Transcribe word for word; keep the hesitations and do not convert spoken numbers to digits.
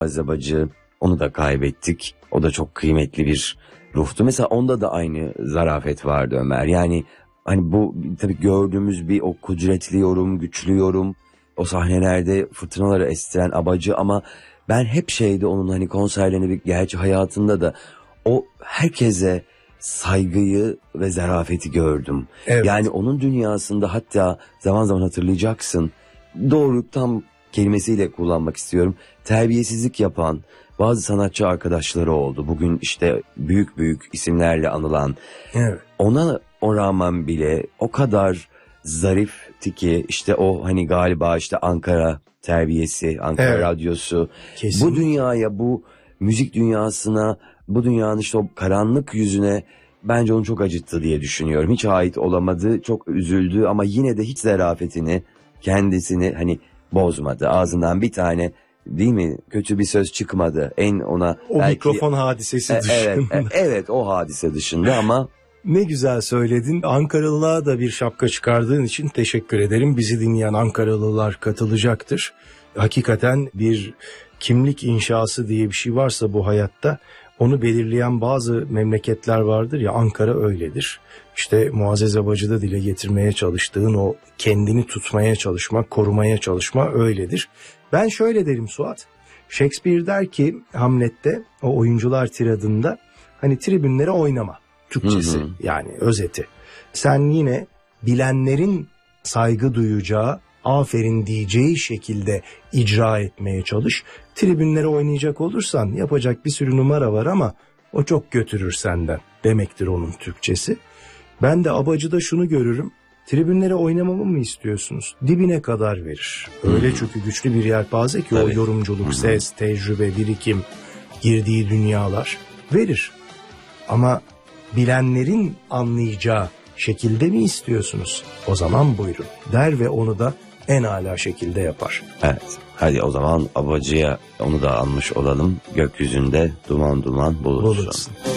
Azabacı, onu da kaybettik. O da çok kıymetli bir ruhtu. Mesela onda da aynı zarafet vardı Ömer. Yani hani bu tabii gördüğümüz bir o kudretli yorum, güçlü yorum, o sahnelerde fırtınaları estiren Abacı, ama ben hep şeyde onun hani konserlerini, bir gerçi hayatında da o herkese saygıyı ve zarafeti gördüm. Evet. Yani onun dünyasında hatta zaman zaman hatırlayacaksın, doğru tam kelimesiyle kullanmak istiyorum, terbiyesizlik yapan bazı sanatçı arkadaşları oldu. Bugün işte büyük büyük isimlerle anılan. Evet. Ona o rağmen bile o kadar zarifti ki, işte o hani galiba işte Ankara terbiyesi, Ankara Evet. Radyosu. Kesinlikle. Bu dünyaya, bu müzik dünyasına, bu dünyanın işte o karanlık yüzüne bence onu çok acıttı diye düşünüyorum. Hiç ait olamadı, çok üzüldü ama yine de hiç zarafetini, kendisini hani bozmadı. Ağzından bir tane, değil mi, kötü bir söz çıkmadı. En ona O belki, mikrofon hadisesi e, dışında. Evet, e, evet o hadise dışında ama Ne güzel söyledin. Ankaralılığa da bir şapka çıkardığın için teşekkür ederim. Bizi dinleyen Ankaralılar katılacaktır. Hakikaten bir kimlik inşası diye bir şey varsa bu hayatta, onu belirleyen bazı memleketler vardır ya, Ankara öyledir. İşte Muazzez Abacı'da dile getirmeye çalıştığın o kendini tutmaya çalışma, korumaya çalışma öyledir. Ben şöyle derim Suat. Shakespeare der ki Hamlet'te, o oyuncular tiradında, hani tribünlere oynama. Türkçesi, hı hı. Yani özeti. Sen yine bilenlerin saygı duyacağı, aferin diyeceği şekilde icra etmeye çalış. Tribünlere oynayacak olursan yapacak bir sürü numara var ama o çok götürür senden demektir onun Türkçesi. Ben de Abacı'da şunu görürüm. Tribünlere oynamamı mı istiyorsunuz? Dibine kadar verir. Öyle hmm. çünkü güçlü bir yelpaze ki evet. O yorumculuk, hmm. ses, tecrübe, birikim, girdiği dünyalar verir. Ama bilenlerin anlayacağı şekilde mi istiyorsunuz? O zaman buyurun der ve onu da en âlâ şekilde yapar. Evet. Hadi o zaman Abacı'ya onu da almış olalım. Gökyüzünde duman duman bulursun. bulursun.